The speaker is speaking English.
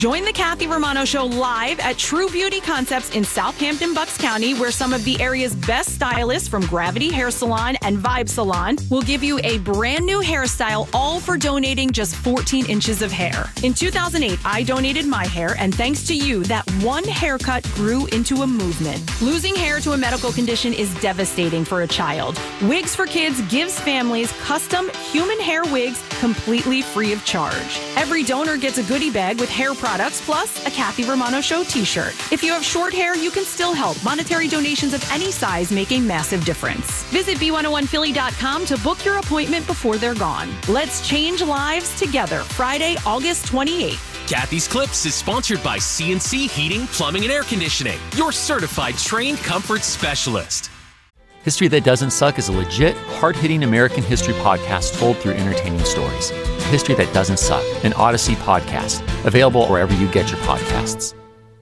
Join the Kathy Romano Show live at True Beauty Concepts in Southampton, Bucks County, where some of the area's best stylists from Gravity Hair Salon and Vibe Salon will give you a brand new hairstyle, all for donating just 14 inches of hair. In 2008, I donated my hair, and thanks to you, that one haircut grew into a movement. Losing hair to a medical condition is devastating for a child. Wigs for Kids gives families custom human hair wigs completely free of charge. Every donor gets a goodie bag with hair products plus a Kathy Romano Show t-shirt. If you have short hair, you can still help. Monetary donations of any size make a massive difference. Visit B101Philly.com to book your appointment before they're gone. Let's change lives together. Friday, August 28th. Kathy's Clips is sponsored by CNC Heating, Plumbing, and Air Conditioning, your certified trained comfort specialist. History That Doesn't Suck is a legit, hard-hitting American history podcast told through entertaining stories. History That Doesn't Suck, an Odyssey podcast, available wherever you get your podcasts.